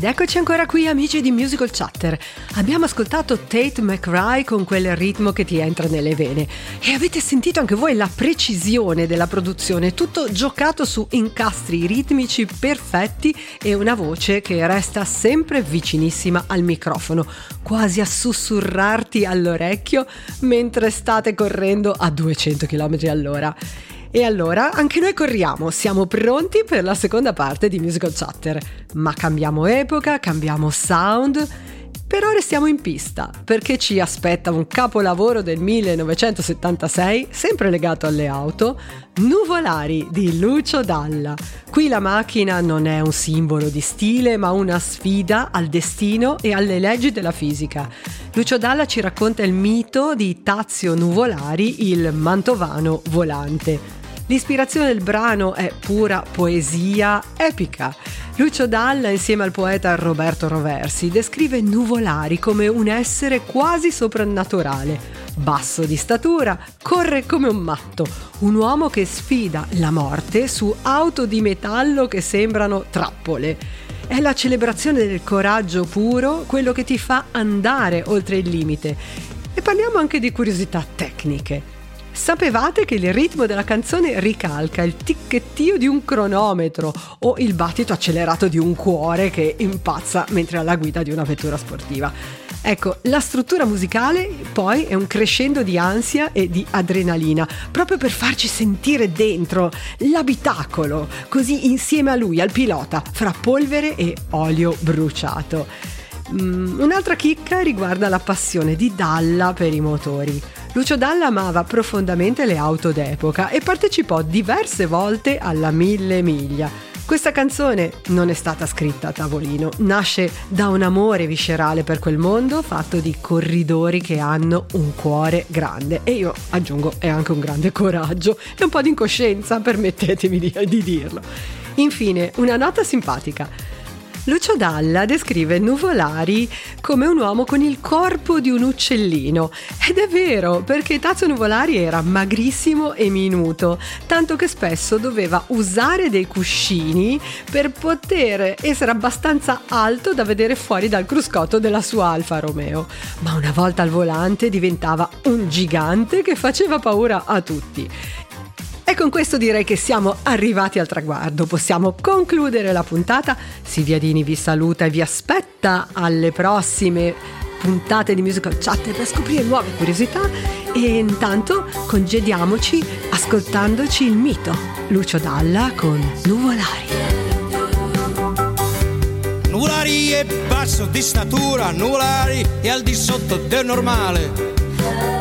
Ed eccoci ancora qui, amici di Musical Chatter. Abbiamo ascoltato Tate McRae con quel ritmo che ti entra nelle vene e avete sentito anche voi la precisione della produzione, tutto giocato su incastri ritmici perfetti e una voce che resta sempre vicinissima al microfono, quasi a sussurrarti all'orecchio mentre state correndo a 200 km all'ora. E allora anche noi corriamo, siamo pronti per la seconda parte di Musical Chatter, ma cambiamo epoca, cambiamo sound, però restiamo in pista perché ci aspetta un capolavoro del 1976, sempre legato alle auto, Nuvolari di Lucio Dalla. Qui la macchina non è un simbolo di stile, ma una sfida al destino e alle leggi della fisica. Lucio Dalla ci racconta il mito di Tazio Nuvolari, il mantovano volante. L'ispirazione del brano è pura poesia epica. Lucio Dalla, insieme al poeta Roberto Roversi, descrive Nuvolari come un essere quasi soprannaturale. Basso di statura, corre come un matto, un uomo che sfida la morte su auto di metallo che sembrano trappole. È la celebrazione del coraggio puro, quello che ti fa andare oltre il limite. E parliamo anche di curiosità tecniche. Sapevate che il ritmo della canzone ricalca il ticchettio di un cronometro o il battito accelerato di un cuore che impazza mentre è alla guida di una vettura sportiva? Ecco, la struttura musicale poi è un crescendo di ansia e di adrenalina, proprio per farci sentire dentro l'abitacolo, così insieme a lui, al pilota, fra polvere e olio bruciato. Un'altra chicca riguarda la passione di Dalla per i motori. Lucio Dalla amava profondamente le auto d'epoca e partecipò diverse volte alla 1000 miglia. Questa canzone non è stata scritta a tavolino, nasce da un amore viscerale per quel mondo fatto di corridori che hanno un cuore grande e io aggiungo è anche un grande coraggio e un po' di incoscienza, permettetemi di dirlo. Infine, una nota simpatica. Lucio Dalla descrive Nuvolari come un uomo con il corpo di un uccellino ed è vero, perché Tazio Nuvolari era magrissimo e minuto, tanto che spesso doveva usare dei cuscini per poter essere abbastanza alto da vedere fuori dal cruscotto della sua Alfa Romeo, ma una volta al volante diventava un gigante che faceva paura a tutti. E con questo direi che siamo arrivati al traguardo, possiamo concludere la puntata. Silvia Dini vi saluta e vi aspetta alle prossime puntate di Musical Chatter per scoprire nuove curiosità e intanto congediamoci ascoltandoci il mito Lucio Dalla con Nuvolari. Nuvolari è basso di statura, Nuvolari è al di sotto del normale.